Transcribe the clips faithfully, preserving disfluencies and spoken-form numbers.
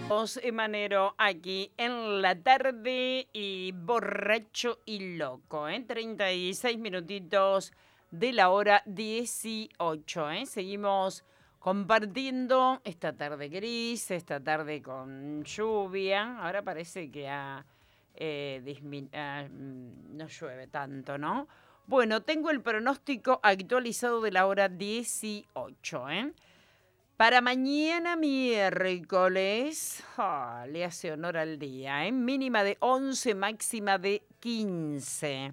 Emanero aquí en la tarde y borracho y loco, ¿eh? treinta y seis minutitos de la hora dieciocho, ¿eh? Seguimos compartiendo esta tarde gris, esta tarde con lluvia. Ahora parece que ha, eh, dismin- ah, mm, no llueve tanto, ¿no? Bueno, tengo el pronóstico actualizado de la hora dieciocho, ¿eh? Para mañana miércoles, ah, le hace honor al día, ¿eh? Mínima de once, máxima de quince.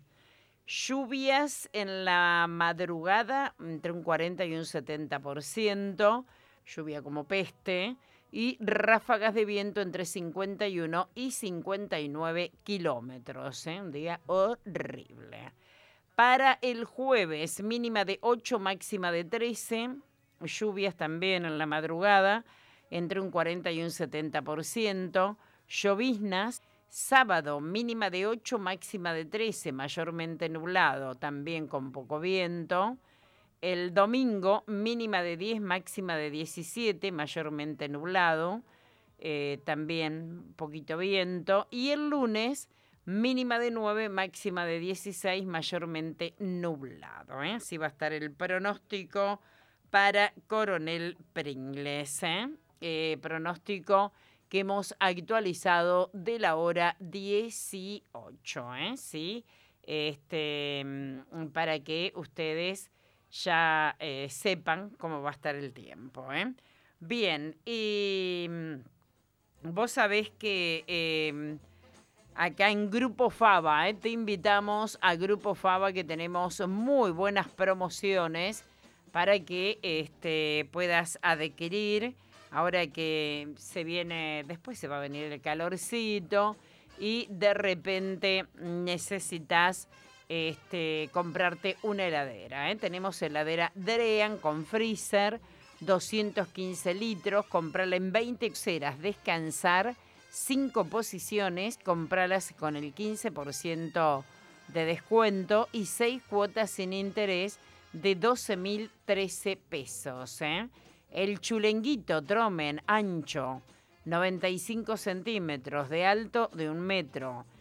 Lluvias en la madrugada entre un cuarenta y un setenta por ciento, lluvia como peste, y ráfagas de viento entre cincuenta y uno y cincuenta y nueve kilómetros, ¿eh? Un día horrible. Para el jueves, mínima de ocho, máxima de trece. Lluvias también en la madrugada, entre un cuarenta y un setenta por ciento. Lloviznas. Sábado, mínima de ocho, máxima de trece, mayormente nublado, también con poco viento. El domingo, mínima de diez, máxima de diecisiete, mayormente nublado, eh, también poquito viento. Y el lunes, mínima de nueve, máxima de dieciséis, mayormente nublado, ¿eh? Así va a estar el pronóstico para Coronel Pringles, ¿eh? Eh, pronóstico que hemos actualizado de la hora dieciocho, ¿eh? ¿Sí? Este, mm, para que ustedes ya eh, sepan cómo va a estar el tiempo, ¿eh? Bien, y mm, vos sabés que eh, acá en Grupo Fava, ¿eh? Te invitamos a Grupo Fava, que tenemos muy buenas promociones para que este, puedas adquirir. Ahora que se viene, después se va a venir el calorcito y de repente necesitas este, comprarte una heladera, ¿eh? Tenemos heladera Drean con freezer, doscientos quince litros, comprarla en veinte ceras, descansar, cinco posiciones, compralas con el quince por ciento de descuento y seis cuotas sin interés de doce mil trece pesos, ¿eh? El chulenguito Tromen ancho, noventa y cinco centímetros, de alto de un metro,